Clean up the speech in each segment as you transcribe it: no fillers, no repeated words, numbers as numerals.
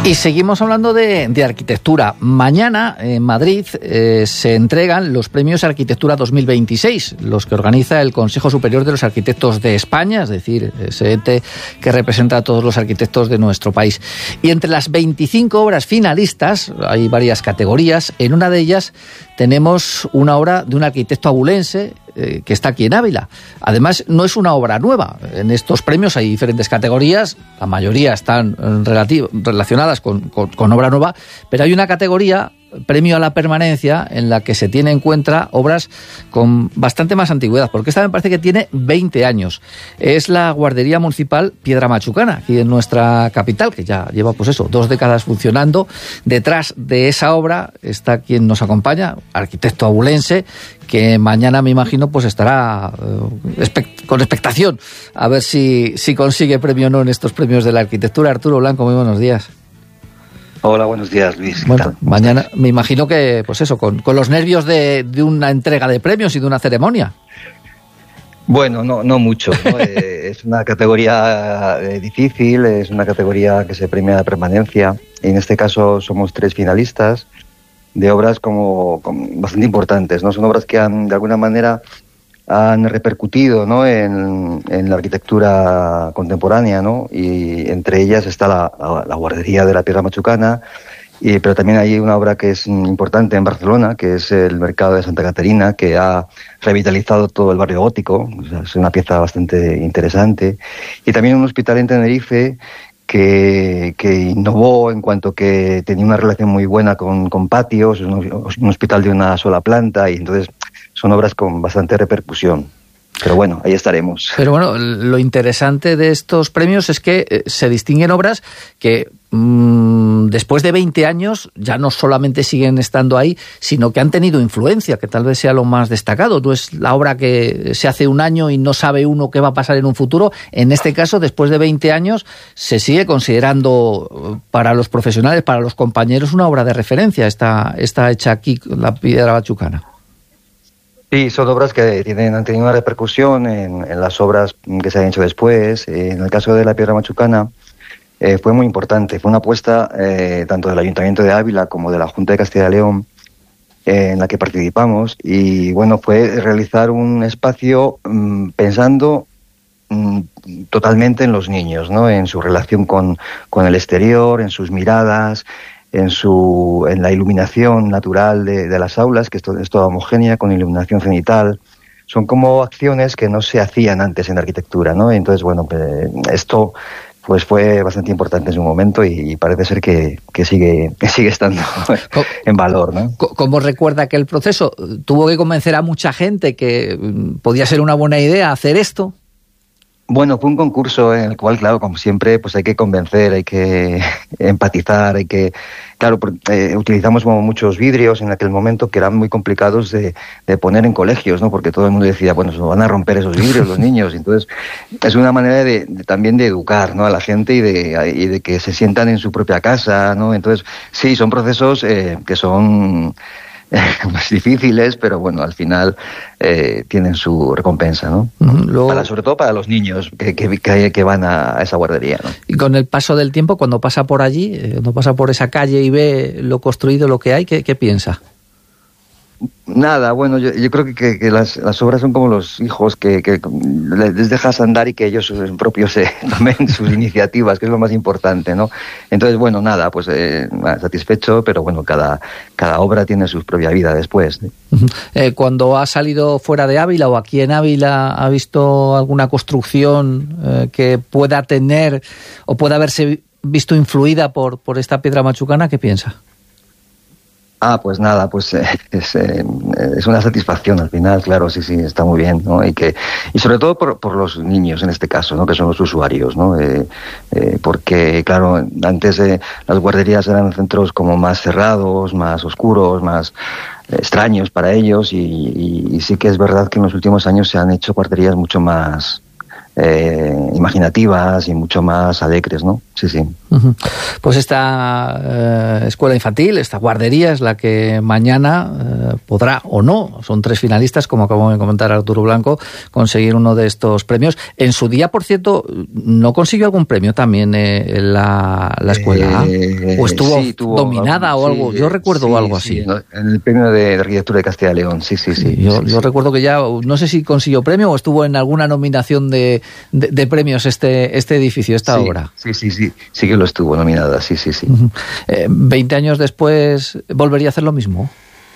Y seguimos hablando de arquitectura. Mañana en Madrid se entregan los premios Arquitectura 2026, los que organiza el Consejo Superior de los Arquitectos de España, es decir, ese ente que representa a todos los arquitectos de nuestro país. Y entre las 25 obras finalistas hay varias categorías. En una de ellas tenemos una obra de un arquitecto abulense que está aquí en Ávila. Además, no es una obra nueva. En estos premios hay diferentes categorías, la mayoría están relacionadas con obra nueva, pero hay una categoría, premio a la permanencia, en la que se tiene en cuenta obras con bastante más antigüedad, porque esta me parece que tiene 20 años. Es la Guardería Municipal Piedra Machucana, aquí en nuestra capital, que ya lleva, 2 décadas funcionando. Detrás de esa obra está quien nos acompaña, arquitecto abulense, que mañana, me imagino, estará con expectación a ver si consigue premio o no en estos premios de la arquitectura. Arturo Blanco, muy buenos días. Hola, buenos días, Luis. Bueno, mañana me imagino que, con los nervios de una entrega de premios y de una ceremonia. Bueno, no mucho, ¿no? Es una categoría difícil, es una categoría que se premia la permanencia. Y en este caso somos 3 finalistas de obras como bastante importantes, ¿no? Son obras que de alguna manera han repercutido, ¿no?, en la arquitectura contemporánea, ¿no? Y entre ellas está la Guardería de la Piedra Machucana, pero también hay una obra que es importante en Barcelona, que es el Mercado de Santa Caterina, que ha revitalizado todo el barrio gótico. O sea, es una pieza bastante interesante. Y también un hospital en Tenerife que innovó en cuanto que tenía una relación muy buena con patios, un hospital de una sola planta, y entonces son obras con bastante repercusión. Pero bueno, ahí estaremos. Pero bueno, lo interesante de estos premios es que se distinguen obras que después de 20 años ya no solamente siguen estando ahí, sino que han tenido influencia, que tal vez sea lo más destacado. No es la obra que se hace un año y no sabe uno qué va a pasar en un futuro. En este caso, después de 20 años, se sigue considerando para los profesionales, para los compañeros, una obra de referencia. Está hecha aquí, la Piedra Machucana. Sí, son obras que han tenido una repercusión en las obras que se han hecho después. En el caso de la Piedra Machucana fue muy importante. Fue una apuesta tanto del Ayuntamiento de Ávila como de la Junta de Castilla y León, en la que participamos. Y bueno, fue realizar un espacio pensando totalmente en los niños, ¿no? En su relación con el exterior, en sus miradas, en la iluminación natural de las aulas, que es toda homogénea, con iluminación cenital. Son como acciones que no se hacían antes en arquitectura, ¿no? Entonces, bueno, esto fue bastante importante en su momento y parece ser que sigue estando en valor, ¿no? ¿Cómo recuerda aquel proceso? ¿Tuvo que convencer a mucha gente que podía ser una buena idea hacer esto? Bueno, fue un concurso en el cual, claro, como siempre, hay que convencer, hay que empatizar, utilizamos como muchos vidrios en aquel momento que eran muy complicados de poner en colegios, ¿no? Porque todo el mundo decía, bueno, se van a romper esos vidrios los niños. Entonces, es una manera también de educar, ¿no?, a la gente y de que se sientan en su propia casa, ¿no? Entonces, sí, son procesos que son más difíciles, pero bueno, al final tienen su recompensa, ¿no? Sobre todo para los niños que van a esa guardería, ¿no? Y con el paso del tiempo, cuando pasa por allí, cuando pasa por esa calle y ve lo construido, lo que hay, ¿qué piensa? Nada, bueno, yo creo que las obras son como los hijos que les dejas andar y que ellos propios tomen sus iniciativas, que es lo más importante, ¿no? Entonces, bueno, nada, satisfecho, pero bueno, cada obra tiene su propia vida después, ¿no? Cuando ha salido fuera de Ávila o aquí en Ávila, ¿ha visto alguna construcción que pueda tener o pueda haberse visto influida por esta Piedra Machucana? ¿Qué piensa? Pues nada, es una satisfacción al final, claro, sí, está muy bien, ¿no? Y sobre todo por los niños en este caso, ¿no?, que son los usuarios, ¿no? Porque, claro, antes las guarderías eran centros como más cerrados, más oscuros, más extraños para ellos y sí que es verdad que en los últimos años se han hecho guarderías mucho más imaginativas y mucho más alegres, ¿no? sí, sí. Pues esta escuela infantil, esta guardería, es la que mañana podrá o no, son 3 finalistas, como acabo de comentar Arturo Blanco, conseguir uno de estos premios. En su día, por cierto, ¿no consiguió algún premio también en la escuela? ¿O estuvo dominada o algo? Yo recuerdo algo así. En el premio de arquitectura de Castilla y León, sí. Yo recuerdo que ya, no sé si consiguió premio o estuvo en alguna nominación de premios este edificio, esta obra. Sí que lo estuvo nominada, sí. 20 años después, ¿volvería a hacer lo mismo?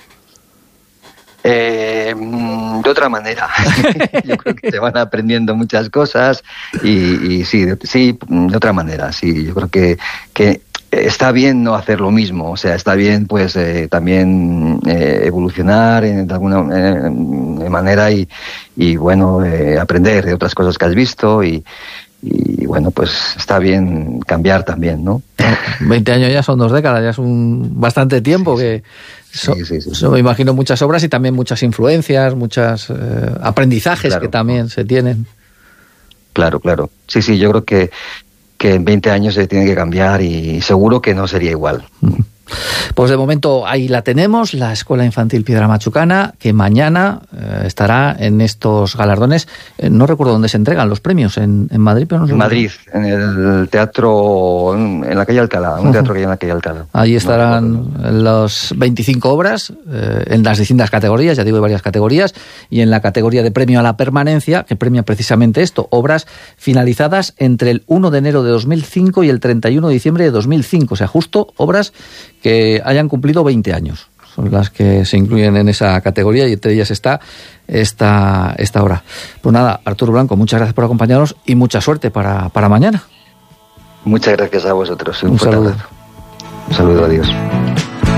De otra manera. Yo creo que se van aprendiendo muchas cosas y sí, de otra manera, sí. Yo creo que está bien no hacer lo mismo, o sea, está bien pues también evolucionar de alguna manera y bueno, aprender de otras cosas que has visto y bueno, pues está bien cambiar también, ¿no? 20 años ya son 2 décadas, ya es bastante tiempo que... Me imagino muchas obras y también muchas influencias, muchos aprendizajes, claro, que también se tienen. Claro. Sí, yo creo que en 20 años se tiene que cambiar y seguro que no sería igual. Pues de momento ahí la tenemos, la Escuela Infantil Piedra Machucana, que mañana estará en estos galardones. No recuerdo dónde se entregan los premios, en Madrid, pero no sé. En Madrid, en el teatro, en la calle Alcalá, un teatro que hay en la calle Alcalá. Ahí estarán las 25 obras en las distintas categorías, ya digo, hay varias categorías, y en la categoría de premio a la permanencia, que premia precisamente esto, obras finalizadas entre el 1 de enero de 2005 y el 31 de diciembre de 2005, o sea, justo obras que hayan cumplido 20 años. Son las que se incluyen en esa categoría y entre ellas está esta obra. Pues nada, Arturo Blanco, muchas gracias por acompañarnos y mucha suerte para mañana. Muchas gracias a vosotros. Un saludo. Un saludo, adiós.